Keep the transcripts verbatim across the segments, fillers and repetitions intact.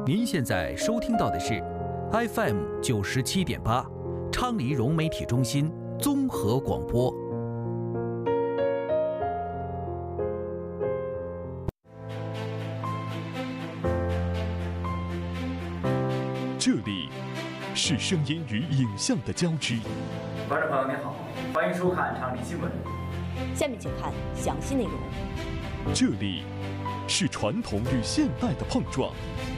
您现在收听到的是 F M 九十七点八昌黎融媒体中心综合广播。 这里是声音与影像的交织。 观众朋友您好，欢迎收看昌黎新闻。 下面请看详细内容。 这里是传统与现代的碰撞。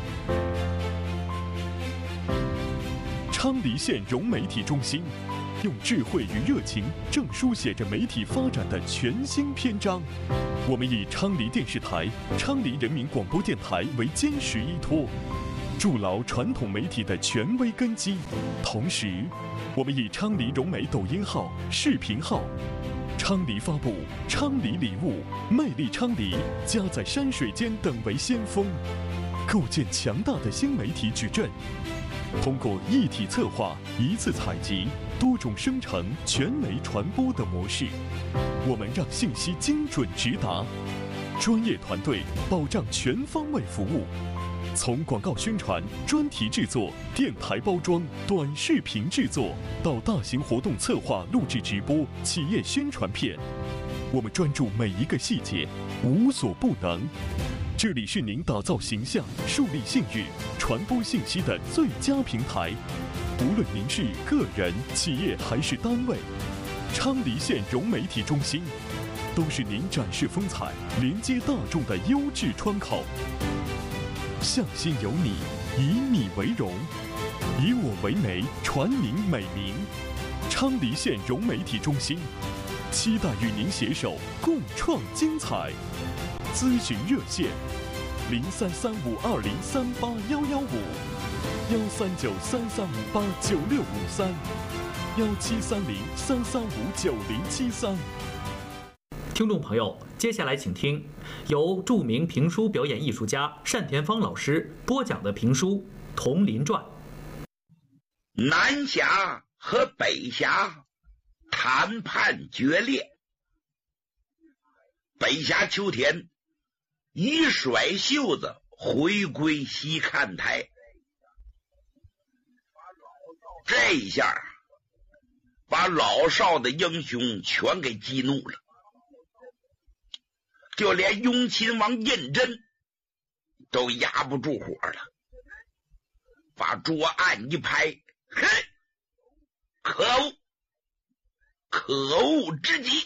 昌黎县融媒体中心用智慧与热情，正书写着媒体发展的全新篇章。我们以昌黎电视台、昌黎人民广播电台为坚实依托，筑牢传统媒体的权威根基。同时，我们以昌黎融媒抖音号、视频号、昌黎发布、昌黎礼物、魅力昌黎、家在山水间等为先锋，构建强大的新媒体矩阵。通过一体策划、一次采集、多种生成、全媒传播的模式，我们让信息精准直达，专业团队保障全方位服务。从广告宣传、专题制作、电台包装、短视频制作，到大型活动策划、录制直播、企业宣传片，我们专注每一个细节，无所不能。这里是您打造形象、树立信誉、传播信息的最佳平台。无论您是个人、企业还是单位，昌黎县融媒体中心都是您展示风采、连接大众的优质窗口。向心有你，以你为荣，以我为媒，传您美名。昌黎县融媒体中心期待与您携手共创精彩。咨询热线：零三三五二零三八幺幺五，幺三九三三五八九六五三，幺七三零三三五九零七三。 听众朋友，接下来请听由著名评书表演艺术家单田芳老师播讲的评书《铜林传》。 南峡和北峡谈判决裂，北峡秋田一甩袖子回归西看台，这一下把老少的英雄全给激怒了，就连雍亲王胤禛都压不住火了，把桌案一拍，嘿，可恶，可恶之极！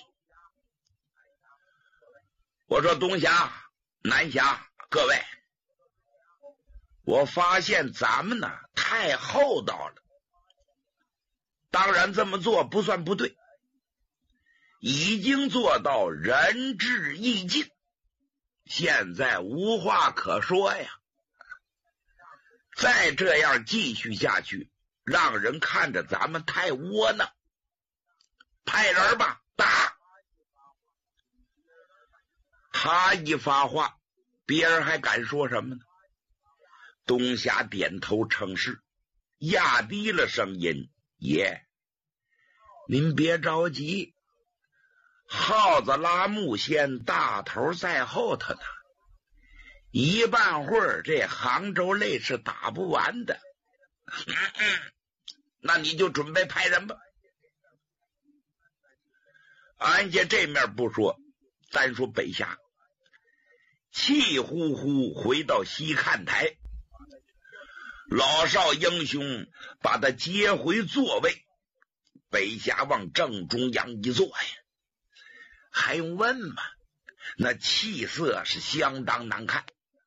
我说东峡、南峡，各位，我发现咱们呢太厚道了。当然这么做不算不对，已经做到仁至义尽，现在无话可说呀。再这样继续下去，让人看着咱们太窝囊。派人吧，打！他一发话，别人还敢说什么呢？东峡点头称是，压低了声音：爷，您别着急，耗子拉木线，大头在后头呢，一半会儿这杭州擂是打不完的。嗯嗯，那你就准备派人吧。俺家这面不说，单说北峡，气呼呼回到西看台，老少英雄把他接回座位，北峡往正中央一坐呀，还用问吗？那气色是相当难看。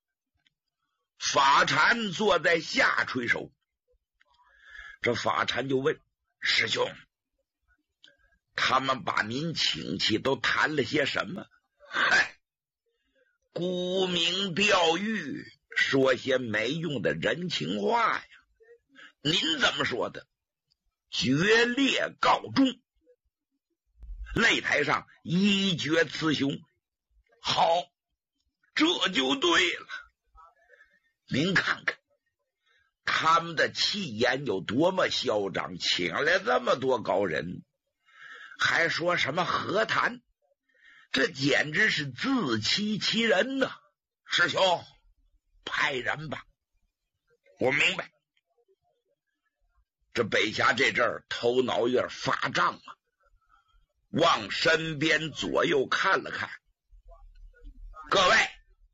法禅坐在下垂手，这法禅就问师兄，他们把您请去都谈了些什么？嗨，沽名钓誉，说些没用的人情话呀。您怎么说的？决裂告终，擂台上一决雌雄。好，这就对了。您看看他们的气焰有多么嚣张，请来这么多高人，还说什么和谈，这简直是自欺欺人呐！师兄，派人吧。 我明白，这北侠这阵儿头脑有点发胀啊，往身边左右看了看。各位，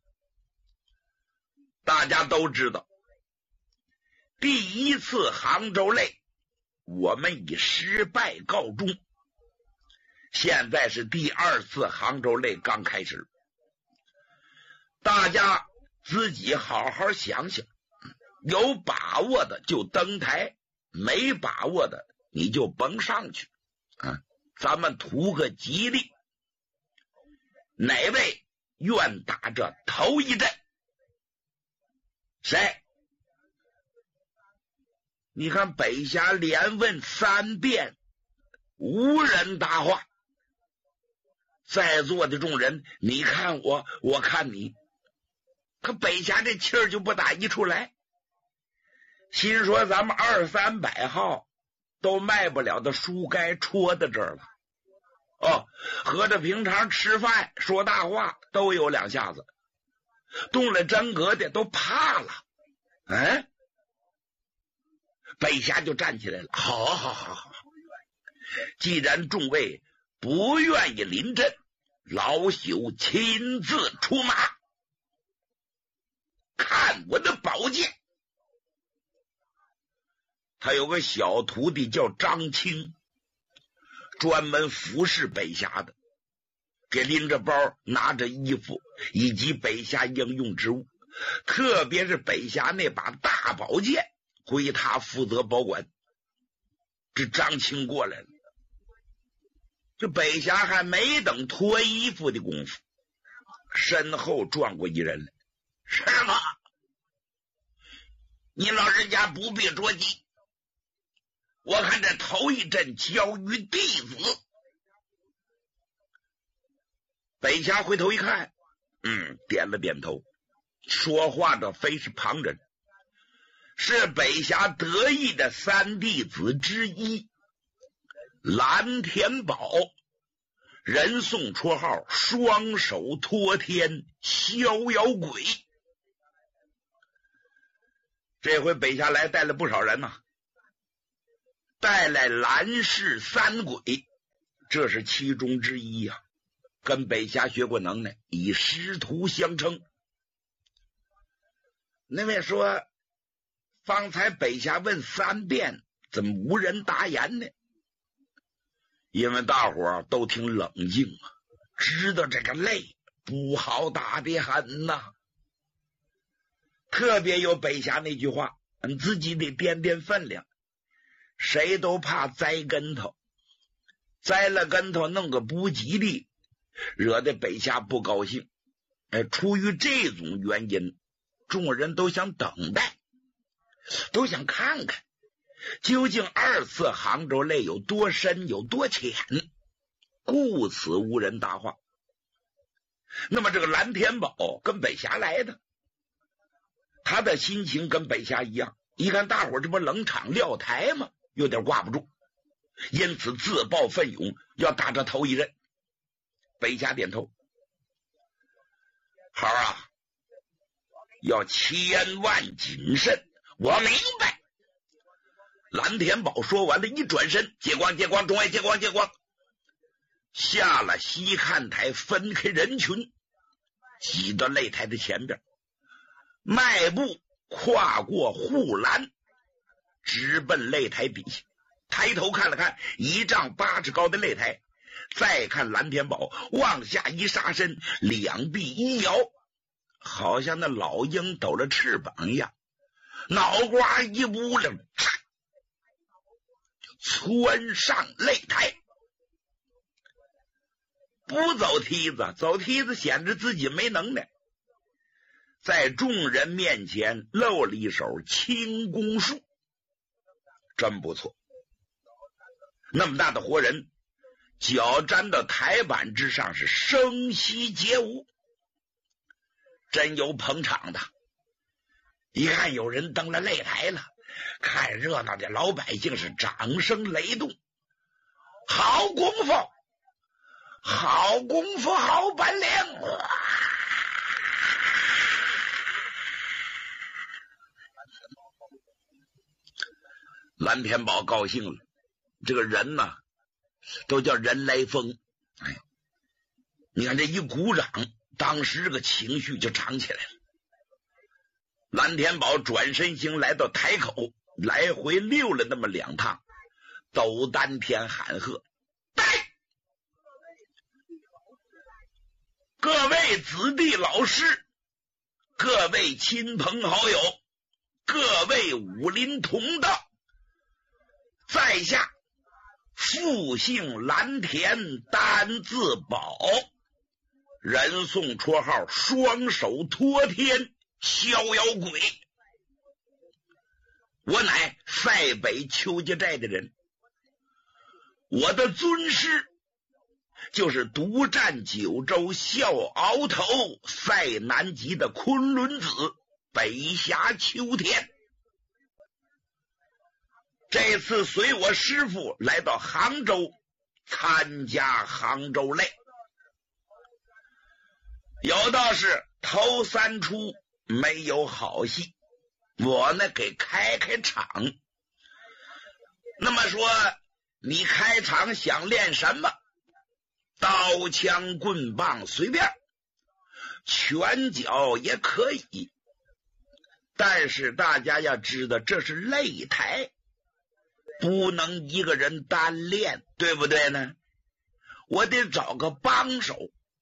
大家都知道，第一次杭州擂我们以失败告终，现在是第二次杭州擂刚开始，大家自己好好想想，有把握的就登台，没把握的你就甭上去啊！咱们图个吉利。哪位愿打这头一阵？谁？你看北侠连问三遍，无人答话。在座的众人，你看我，我看你，可北侠这气儿就不打一处来。心说咱们二三百号都卖不了的书该戳到这儿了。哦，合着平常吃饭说大话都有两下子，动了真格的都怕了。嗯，北侠就站起来了。好好好好，既然众位不愿意临阵，老朽亲自出马，看我的宝剑。他有个小徒弟叫张青，专门服侍北侠的，给拎着包，拿着衣服以及北侠应用之物，特别是北侠那把大宝剑归他负责保管。这张青过来了，这北侠还没等脱衣服的功夫，身后转过一人来。师傅，你老人家不必着急，我看这头一阵交于弟子。北侠回头一看，嗯，点了点头。说话的非是旁人，是北侠得意的三弟子之一蓝天宝，人送绰号双手托天逍遥鬼。这回北侠来带了不少人呐、啊，带来蓝氏三鬼，这是其中之一呀、啊，跟北侠学过能耐，以师徒相称。那位说，方才北侠问三遍，怎么无人答言呢？因为大伙儿都挺冷静啊，知道这个擂不好打的很呐、啊。特别有北侠那句话，你自己得掂掂分量。谁都怕栽跟头，栽了跟头弄个不吉利，惹得北侠不高兴。哎，出于这种原因，众人都想等待，都想看看究竟二次杭州擂有多深有多浅，故此无人答话。那么这个蓝天宝跟北侠来的，他的心情跟北侠一样，一看大伙这不冷场撂台吗？有点挂不住，因此自报奋勇，要打这头一刃。北侠点头，好啊，要千万谨慎。我明白。蓝天宝说完了，一转身，借光借光，众位借光借光，下了西看台，分开人群，挤到擂台的前边，迈步跨过护栏，直奔擂台底下。抬头看了看一丈八尺高的擂台，再看蓝天宝往下一杀身，两臂一摇，好像那老鹰抖了翅膀一样，脑瓜一乌楞，窜上擂台。不走梯子，走梯子显得自己没能耐，在众人面前露了一手轻功术，真不错。那么大的活人，脚站到台板之上，是声息皆无，真有捧场的。一看有人登了擂台了，看热闹的老百姓是掌声雷动。好功夫，好功夫，好本领！ 蓝天宝高兴了，这个人呐，都叫人来疯。哎，你看这一鼓掌，当时这个情绪就涨起来了。蓝天宝转身行来到台口，来回溜了那么两趟，斗丹天喊喝：“来！各位子弟老师，各位亲朋好友，各位武林同道，在下复姓蓝田，单字宝，人送绰号双手托天逍遥鬼。我乃塞北邱家寨的人，我的尊师就是独占九州笑鳌头塞南极的昆仑子北峡秋天。这次随我师父来到杭州参加杭州擂，有道是头三出没有好戏，我呢给开开场。那么说你开场想练什么？刀枪棍棒随便，拳脚也可以，但是大家要知道这是擂台，不能一个人单练，对不对呢？我得找个帮手。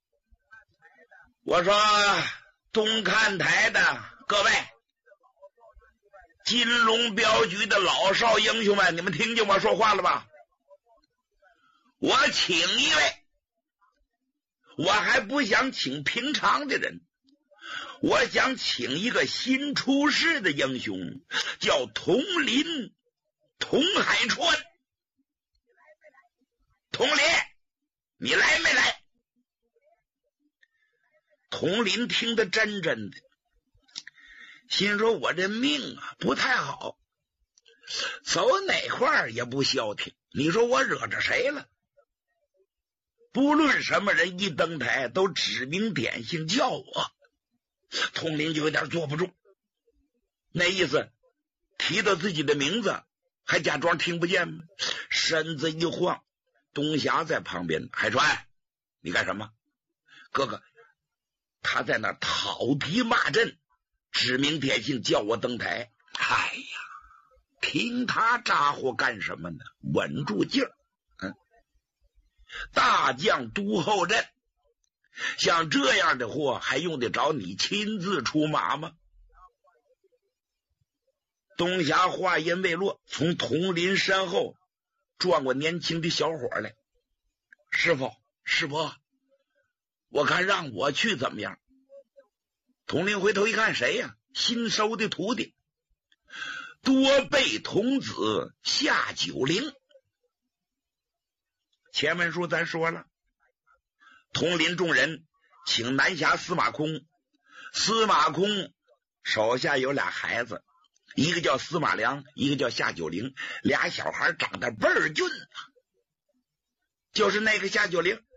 我说东看台的各位金龙镖局的老少英雄们，你们听见我说话了吧？我请一位，我还不想请平常的人，我想请一个新出世的英雄，叫佟林佟海川。佟林，你来没来？佟林听得真真的，心说我这命啊不太好，走哪块也不消停，你说我惹着谁了？不论什么人一登台都指名点姓叫我，佟林就有点坐不住，那意思提到自己的名字还假装听不见吗？身子一晃，东霞在旁边，海川你干什么？哥哥他在那讨敌骂阵，指名点姓叫我登台。哎呀，听他咋呼干什么呢？稳住劲儿。嗯，大将督后阵，像这样的货还用得着你亲自出马吗？东霞话音未落，从佟林身后转过年轻的小伙来。师傅，师傅，我看让我去怎么样？佟林回头一看，谁呀？新收的徒弟，多倍童子夏九龄。前文书咱说了，佟林众人请南侠司马空，司马空手下有俩孩子，一个叫司马良，一个叫夏九龄，俩小孩长得倍儿俊啊，就是那个夏九龄。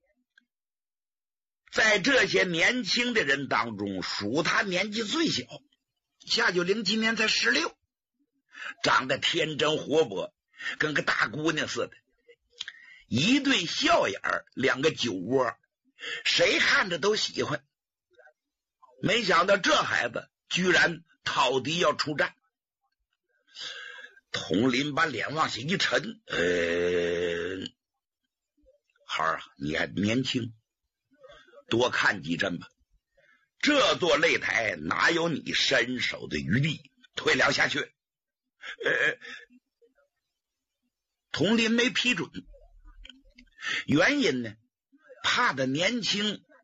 在这些年轻的人当中，属他年纪最小。夏九龄今年才十六，长得天真活泼，跟个大姑娘似的，一对笑眼儿，两个酒窝，谁看着都喜欢。没想到这孩子居然讨敌要出战。佟林把脸往下一沉，呃，孩儿啊，你还年轻，多看几阵吧，这座擂台哪有你伸手的余地，退了下去。呃，佟林没批准，原因呢，怕他年轻